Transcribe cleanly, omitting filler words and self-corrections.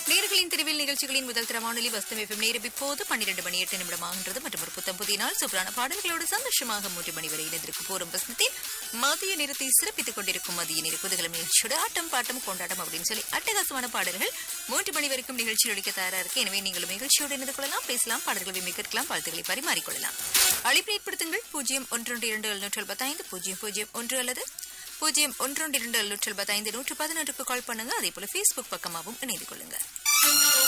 நேர்களின் திருவில் நிகழ்ச்சிகளின் முதல் தர வானொலி வசந்தம் FM நேரம் இப்போது 12:08 ஆகின்றது. மற்றும் ஒரு புத்தம் புதிய நாள் சூப்பரான பாடல்களோடு சந்தோஷமாக 3 மணி வரை இணைந்திருக்கும் போரும் வசந்தத்தின் மதிய நேரத்தை சிறப்பித்துக் கொண்டிருக்கும் மதிய நேர குதகலம் நிகழ்ச்சியோட ஆட்டம் பாட்டம் கொண்டாட்டம் அப்படின்னு சொல்லி அட்டகாசமான பாடல்கள் 3 மணி வரைக்கும் நிகழ்ச்சியில் ஒழிக்க தயாரா இருக்கு. எனவே நீங்களும் நிகழ்ச்சியோடு இணைந்து கொள்ளலாம், பேசலாம், பாடல்களை மிகக்கலாம், வாழ்த்துக்களை பரிமாறிக்கொள்ளலாம். அழைப்பு ஏற்படுத்துங்கள் 012775 001 அல்லது 012775 114 கால் பண்ணுங்க. அதே போல Facebook பக்கமாகவும் இணைந்து கொள்ளுங்க.